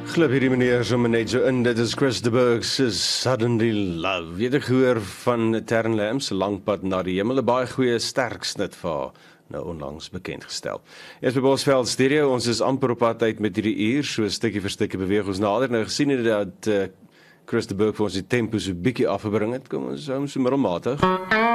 Glip hierdie meneer sommer net so in, dit is Chris de Burgh's Suddenly Love. Weet ek gehoor van Terren Lam se Langpad na die hemel, 'n baie goeie sterk snit vir haar, nou onlangs bekendgestel. Eers by Bosveld Stereo, ons is amper op pad uit met hierdie uur, so stukkie vir stukkie beweeg ons nader. Nou gesien het dat Chris de Burgh vir ons die tempo so bietjie afgebring het, kom ons hou hom so middelmatig.